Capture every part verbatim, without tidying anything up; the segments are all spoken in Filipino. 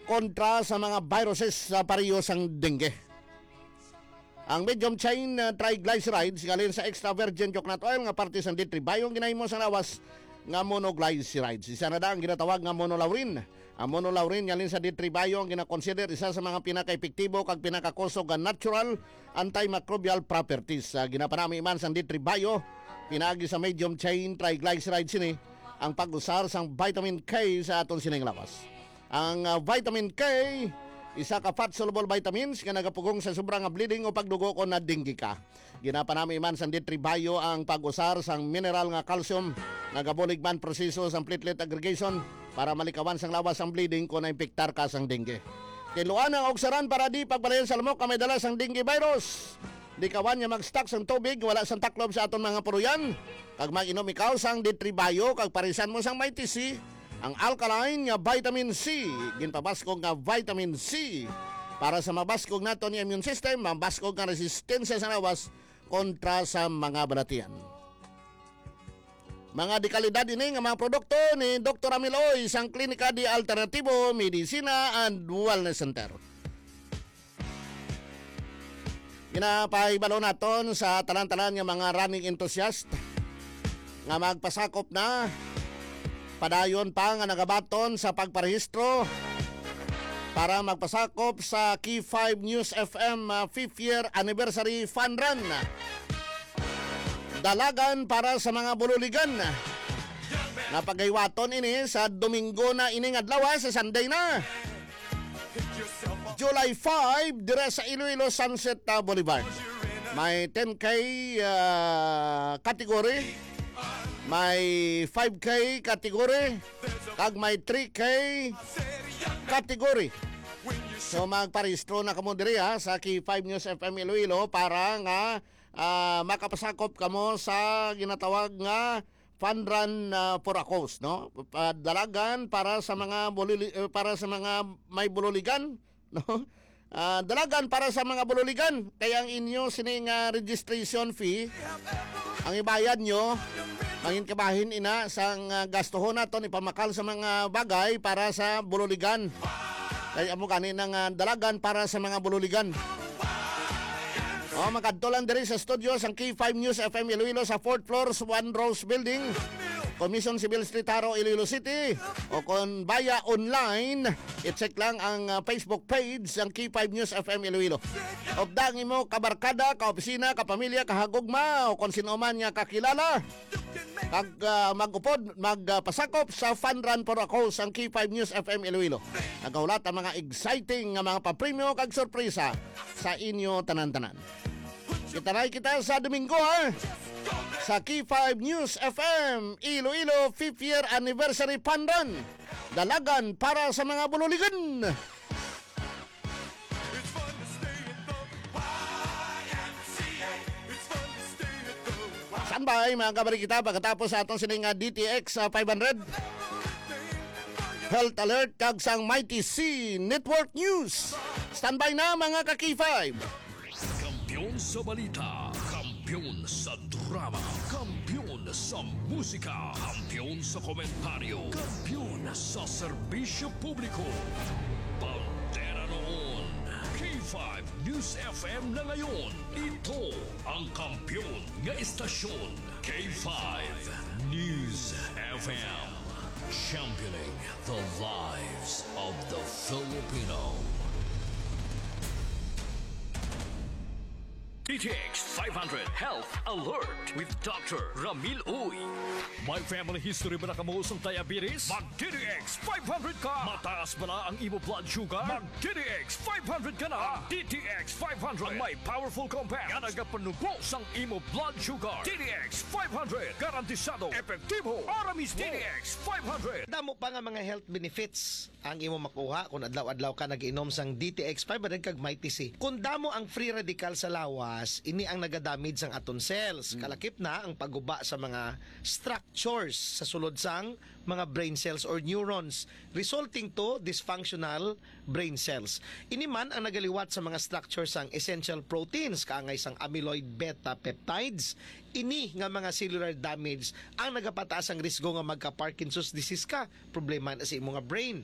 kontra sa mga viruses sa pareho sang dengue. Ang medium chain uh, triglycerides galin sa extra virgin coconut oil nga parte sa ditribayong ginahimo sa lawas nga monoglycerides. Isa na da ang ginatawag nga monolaurin. Ang monolaurin galin sa ditribayo ang ginakonsider isa sa mga pinaka-epektibo kag pinakakusog nga natural antimicrobial properties. Uh, ginapanami man sa ditribayo pinagi sa medium chain triglycerides ini ang pag-usar sang vitamin K sa aton sining lawas. Ang uh, vitamin K isa ka fat-soluble vitamins nga nagapugong sa sobrang bleeding o pagdugo ko na dengue ka. Ginapanami man sa ditribayo ang pag-usar sang mineral nga calcium nagabulig man proseso sang platelet aggregation para malikawan sang lawas ang bleeding kung na-impektar ka sang dengue. Tiluan ang ogsaran para di pagbalayan sa lamok ka may dala sang dengue virus. Di kawan niya mag-stock sang tubig wala sang taklob sa aton mga puruyan. Kag mag-inom ikaw sang ditribayo kag parisan mo sang may T C ang alkaline nga vitamin C, ginpabaskog nga vitamin C para sa mabaskog nato ni immune system, mabaskog nga resistensya sa lawas kontra sa mga balatian. Mga dekalidad ini nga mga produkto ni Doctor Amiloy sang Klinika di Alternativo Medicina and Wellness Center. Ginapahibalo naton sa tanan-tanan nga mga running enthusiast nga magpasakop na padayon pa nga nagabaton sa pagparehistro para magpasakop sa Key five News F M uh, fifth year anniversary fun run. Dalagan para sa mga bululigan. Napagaywaton ini sa Domingo na ining adlaw sa Sunday na. July five dire sa Iloilo Sunset uh, Boulevard. May ten K uh, category. May five K kategory kag may three K kategory. So magparehistro na kamo diri ha sa Key five News F M Iloilo para nga uh, makapasakop kamo sa ginatawag nga fun run uh, for a cause, no? Dalagan para sa mga bulili, uh, para sa mga may bululigan, no? Uh, dalagan para sa mga bululigan. Kaya ang inyo sining uh, registration fee ang ibayad nyo mangin kabahin ina sang uh, gastuhon naton ipamakal sa mga bagay para sa bululigan. Kaya mo kanin ng uh, dalagan para sa mga bululigan. O makadto lang diri sa studio sang K five News F M Iloilo sa fourth floor One Rose Building, Commission Civil Street, Haro, Iloilo City. O kung via online, i-check lang ang uh, Facebook page ng K five News F M Iloilo. Obdang imo kabarkada, kaopisina, kapamilya, kahagugma o kung sino man niya kakilala kag uh, mag-upod, magpasakop uh, sa fun run for a cause ang K five News F M Iloilo. Nagaulat ang mga exciting nga mga papremyo kag sorpresa sa inyo tanan-tanan. Kitaray kita sa Domingo ha sa K five News F M Iloilo fifth year anniversary fun run. Dalagan para sa mga bululigan. Standby mga kabari kita pagkatapos sa atong sining D T X uh, five hundred Health Alert kag sang Mighty C Network News. Standby na mga ka-K five. Kampiyon sa balita, kampiyon sa drama, kampiyon sa musika, kampiyon sa komentaryo, kampiyon sa serbisyo publiko. Bandera noon, K five News F M na ngayon. Ito ang kampiyon nga istasyon, K five News F M. Championing the lives of the Filipino. D T X five hundred Health Alert with Doctor Ramil Uy. May family history ba na kamuusong diabetes? Mag-D T X five hundred ka! Mataas ba na ang imo blood sugar? Mag-D T X five hundred ka na! D T X five hundred ang may powerful compound nga nagapanubo sang imo blood sugar. D T X five hundred garantisado, epektibo, para mismo. D T X five hundred. Damo pa nga mga health benefits ang imo makuha kung adlaw-adlaw ka nag-inom sang D T X five hundred kag Mighty C. Kung damo ang free radical sa lawas, ini ang nagadamage sang aton cells. Kalakip na ang pagguba sa mga structures sa sulod sang mga brain cells or neurons, resulting to dysfunctional brain cells. Ini man ang nagaliwat sa mga structures sang essential proteins kaangay sang amyloid beta peptides. Ini nga mga cellular damage ang nagapataas ang risgo nga magka Parkinson's disease ka, problema na sa imong brain.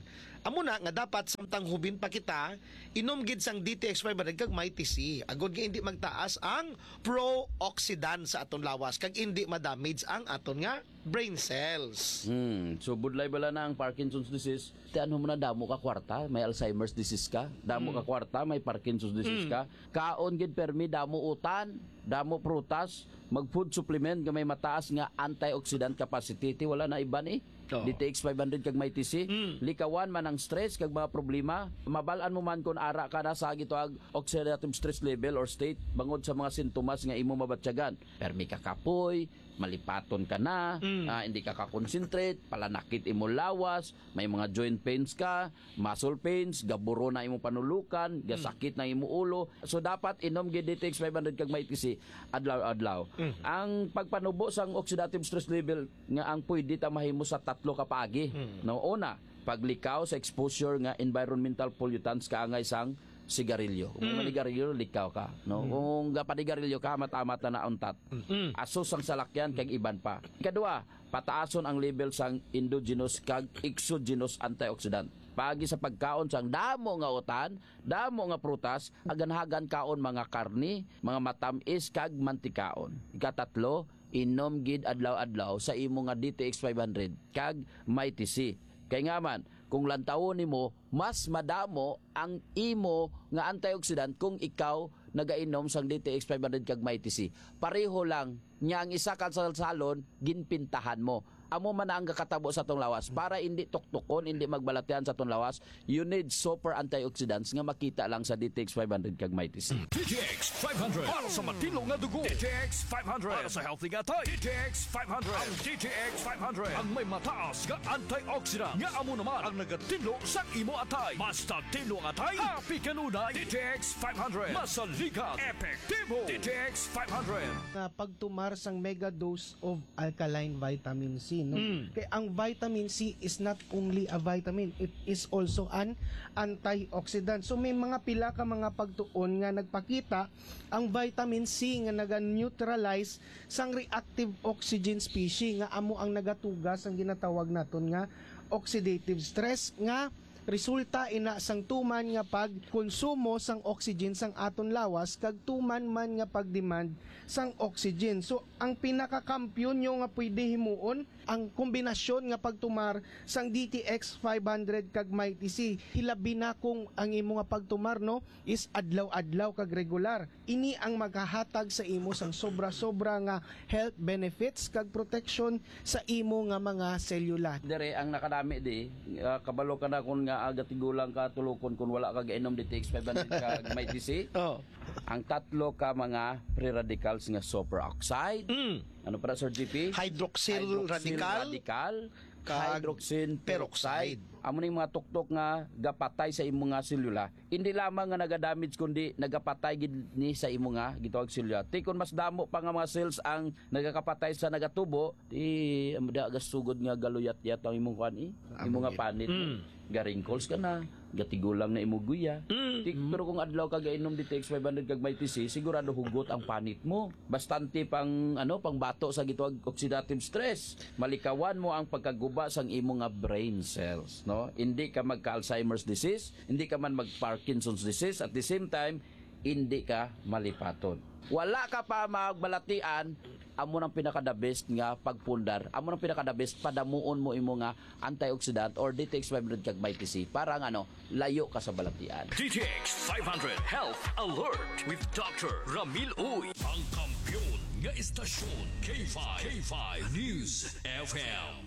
Amo na nga dapat samtang hubin pa kita, inom gid sang D T X five hundred kag Mighty C. Agod nga hindi magtaas ang pro-oxidant sa aton lawas kag hindi ma-damage ang aton nga brain cells. Hmm, so budlay bala na ang Parkinson's disease. Tiyan mo na damo ka kwarta, may Alzheimer's disease ka. Damo ka kwarta, may Parkinson's disease ka. Kaon gid permi damo utan, damo prutas, mag food supplement nga may mataas nga antioxidant capacity. Ti wala na iban eh. Oo. D T X five hundred kag Mighty C. Likawan man ang stress kag mga problema. Mabalaan mo man kung ara ka na sa gitoag oxidative stress level or state bangod sa mga sintomas nga imo mabatyagan. Permi ka kapoy, malipaton ka na, ah, hindi ka ka-concentrate, palanakit imo lawas, may mga joint pains ka, muscle pains, gaburo na imo panulukan, gasakit na imo ulo. So dapat inom gid D T X five hundred kag Mighty C adlaw-adlaw. Ang pagpanubo sang oxidative stress level nga ang pwede ta mahimo sa tatlo ka paagi. No, una, paglikaw sa exposure nga environmental pollutants kaangay sang sigarilyo. Kung mm. manigarilyo, likaw ka. No? Mm. Kung gapanigarilyo ka, matamat na nauntat. Mm. Asos ang salakyan, kag iban pa. Ikadua, pataason ang level sang endogenous kag exogenous antioxidant. Pagi sa pagkaon sang damo nga utan, damo nga prutas, aganhagan kaon mga karni, mga matamis kag mantikaon. Ikatatlo, inom gid adlaw-adlaw sa imo nga D T X five hundred kag Mighty C. Kay nga man, kung lantawon nimo, mas madamo ang imo nga antioxidant kung ikaw nagainom sang D T X five hundred kag Mighty C. Pareho lang nya ang isa ka sa salon ginpintahan mo. Amo man ang kakatabo sa tong lawas para hindi tuktukon, hindi magbalatian sa tong lawas. You need super antioxidants nga makita lang sa D T X five hundred kag Mighty C. D T X five hundred para sa matino nga dugo. D T X five hundred para sa healthy nga tayo. D T X five hundred. Ang D T X five hundred ang may mataas nga antioxidant nga amo naman ang nagatino sa imo atay. Basta tino nga atay, happy kanunay. D T X five hundred masaligan, epektibo. D T X five hundred. Na pagtumar sang mega dose of alkaline vitamin C, no? Kaya ang vitamin C is not only a vitamin, it is also an antioxidant. So may mga pila ka mga pagtuon nga nagpakita ang vitamin C nga naga-neutralize sang reactive oxygen species nga amo ang nagatugas ang ginatawag naton nga oxidative stress nga resulta ina sang tuman nga pagkonsumo sang oxygen sang aton lawas kag tuman man nga pagdemand sang oxygen. So ang pinakakampiyon nyo nga pwede himuon ang kombinasyon nga pagtumar sang D T X five hundred kag Mighty C. Hilabi na kung ang imo nga pagtumar no is adlaw-adlaw kag regular. Ini ang maghahatag sa imo sang sobra-sobra nga health benefits kag protection sa imo nga mga selula. Dire ang nakadami di, uh, kabalo ka na kung nga agatigulang ka tulukon kung wala ka gainom D T X five hundred kag Mighty C. Oh. Ang tatlo ka mga free radicals nga superoxide. Mm. Ano para Sir G P? Hydroxyl radical, radical kag hydroxyl peroxide. Amo ning mga tuktok nga gapatay sa imo nga selula. Hindi lamang nga nagadamage kundi nagapatay gid ni sa imo nga gitawag selula. Ti kun mas damo pa nga mga cells ang nagakapatay sa nagatubo, ti amda gasugod nga galuyat-yat ang imong kan eh. Imo nga panit. Mm. Garingkols ka na, gatigulang na imo guya. Mm. Ti, pero kung adlaw ka gainom D T X five hundred kag Mighty C, sigurado hugot ang panit mo. Bastante pang ano, pang bato sa gitawag oxidative stress. Malikawan mo ang pagkaguba sang imo nga brain cells, no? Hindi ka magka-Alzheimer's disease, hindi ka man mag-Parkinson's disease, at the same time, hindi ka malipaton. Wala ka pa magbalatian, amo nang pinaka-the best nga pagpundar. Amo nang pinaka-the best padamuon mo imo nga antioxidant or D T X five hundred kag Mighty C para nga ano, layo ka sa balatian. D T X five hundred Health Alert with Doctor Ramil Uy. Ang kampiyon nga istasyon K five, K five News F M.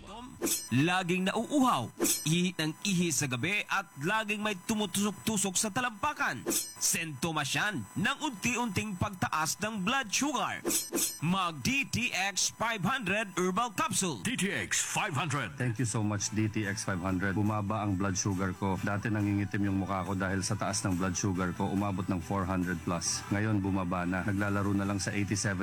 Laging nauuhaw, ihit ng ihi sa gabi at laging may tumutusok-tusok sa talampakan. Sintomas yan ng unti-unting pagtaas ng blood sugar. Mag D T X five hundred Herbal Capsule. D T X five hundred. Thank you so much D T X five hundred. Bumaba ang blood sugar ko. Dati nangingitim yung mukha ko dahil sa taas ng blood sugar ko, umabot ng four hundred plus. Ngayon bumaba na. Naglalaro na lang sa eighty-seven to one hundred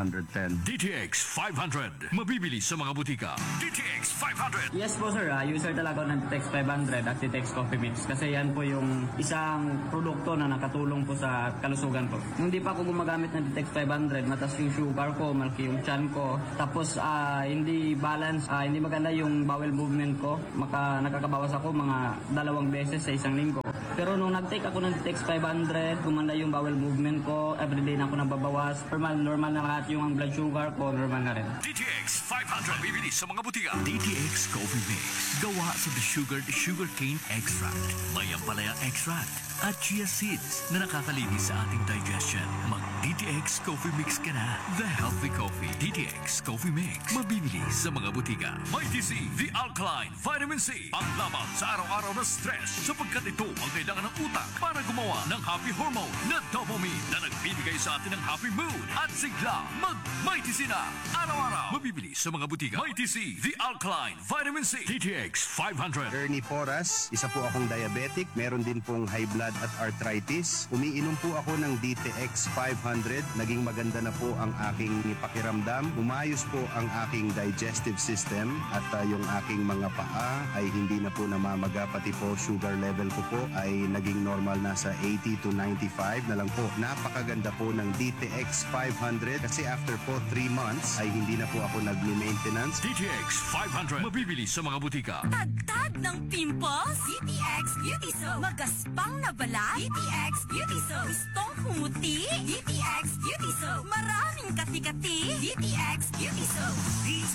ten. D T X five hundred. Mabibili sa mga butika. D T X five hundred. Yes po sir, ah, user talaga ako ng D T X five hundred at D T X Coffee Mix kasi yan po yung isang produkto na nakatulong po sa kalusugan ko. Nung di pa ako gumagamit ng D T X five hundred, mataas yung sugar ko, malaki yung chan ko, tapos ah, hindi balance, ah, hindi maganda yung bowel movement ko, maka, nakakabawas ako mga dalawang beses sa isang linggo. Pero nung nag-take ako ng D T X five hundred, gumanda yung bowel movement ko, everyday na ako nababawas, normal, normal na lahat yung ang blood sugar ko, normal na rin. D T X five hundred. Mabibili sa mga butika. D T X Coffee Mix. Gawa sa the sugared sugarcane extract. May ampalaya extract at chia seeds na nakakalinis sa ating digestion. Mag-D T X Coffee Mix ka na. The healthy coffee. D T X Coffee Mix. Mabibili sa mga butika. May T C, the alkaline vitamin C. Ang laban sa araw-araw na stress sapagkat ito ang kailangan ng utak para gumawa ng happy hormone na dopamine na nagbibigay sa atin ng happy mood at sigla. Mag-May T C na araw-araw. Mabibili sa mga butika. May T C, the alkaline vitamin C. D T X five hundred. Ernie Porras, isa po akong diabetic, meron din pong high blood at arthritis. Umiinom po ako ng D T X five hundred, naging maganda na po ang aking pakiramdam. Umayos po ang aking digestive system at uh, yung aking mga paa ay hindi na po namamaga, pati po sugar level ko po ay naging normal na sa eighty to ninety-five na lang po. Napakaganda po ng D T X five hundred kasi after po three months ay hindi na po ako nag-maintenance. D T X five hundred. Mabibili sa mga butika. Tagtag ng pimples? D T X Beauty Soap. Magaspang na balat? D T X Beauty Soap. Gustong kumuti? D T X Beauty Soap. Maraming kati-kati? D T X Beauty Soap.